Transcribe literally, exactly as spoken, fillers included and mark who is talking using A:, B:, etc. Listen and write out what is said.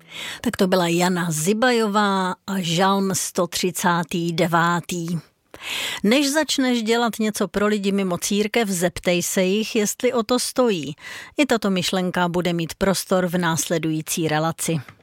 A: Tak to byla Jana Zibajová a žalm sto třicátý devátý. Než začneš dělat něco pro lidi mimo církev, zeptej se jich, jestli o to stojí. I tato myšlenka bude mít prostor v následující relaci.